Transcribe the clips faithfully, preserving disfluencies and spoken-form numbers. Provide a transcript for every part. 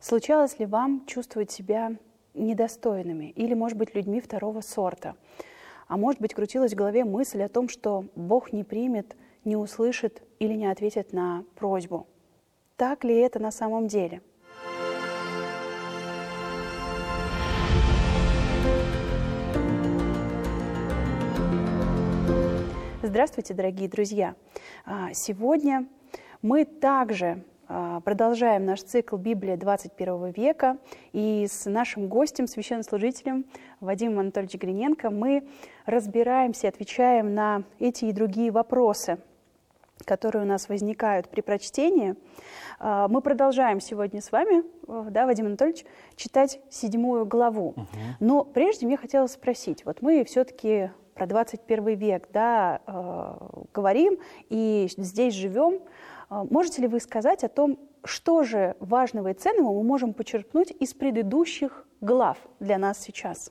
Случалось ли вам чувствовать себя недостойными или, может быть, людьми второго сорта? А может быть, крутилась в голове мысль о том, что Бог не примет, не услышит или не ответит на просьбу? Так ли это на самом деле? Здравствуйте, дорогие друзья! Сегодня мы также продолжаем наш цикл «Библия двадцать первого века», и с нашим гостем, священнослужителем Вадимом Анатольевичем Гриненко мы разбираемся, отвечаем на эти и другие вопросы, которые у нас возникают при прочтении. Мы продолжаем сегодня с вами, да, Вадим Анатольевич, читать седьмую главу. Угу. Но прежде мне хотелось спросить, вот мы все-таки про двадцать первый век, да, э, говорим и здесь живем. Можете ли вы сказать о том, что же важного и ценного мы можем почерпнуть из предыдущих глав для нас сейчас?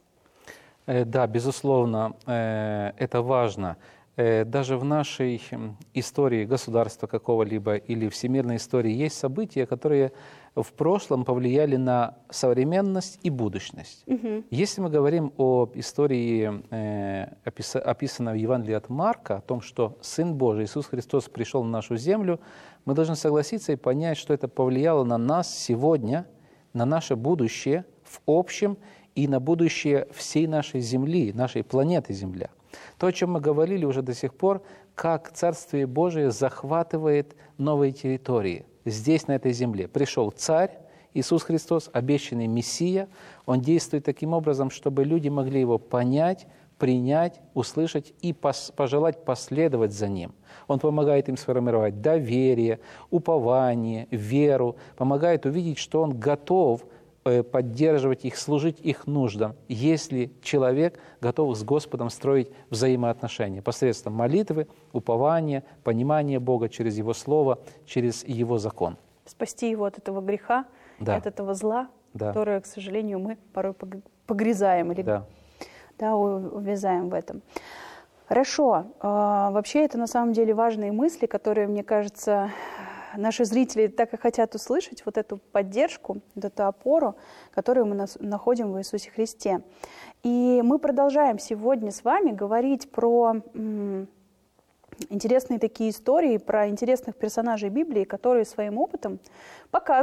Да, безусловно, это важно. Даже в нашей истории государства какого-либо или всемирной истории есть события, которые в прошлом повлияли на современность и будущность. Угу. Если мы говорим об истории, э, опис, описанной в Евангелии от Марка, о том, что Сын Божий Иисус Христос пришел на нашу землю, мы должны согласиться и понять, что это повлияло на нас сегодня, на наше будущее в общем и на будущее всей нашей Земли, нашей планеты Земля. То, о чем мы говорили уже до сих пор, как Царствие Божие захватывает новые территории. Здесь, на этой земле, пришел Царь Иисус Христос, обещанный Мессия. Он действует таким образом, чтобы люди могли Его понять, принять, услышать и пос- пожелать последовать за Ним. Он помогает им сформировать доверие, упование, веру, помогает увидеть, что Он готов поддерживать их, служить их нуждам, если человек готов с Господом строить взаимоотношения посредством молитвы, упования, понимания Бога через Его Слово, через Его закон. Спасти его от этого греха, да. от этого зла, да. которое, к сожалению, мы порой погрязаем или да. Да, увязаем в этом. Хорошо. Вообще это на самом деле важные мысли, которые, мне кажется, наши зрители так и хотят услышать, вот эту поддержку, вот эту опору, которую мы находим в Иисусе Христе. И мы продолжаем сегодня с вами говорить про м, интересные такие истории, про интересных персонажей Библии, которые своим опытом показывают,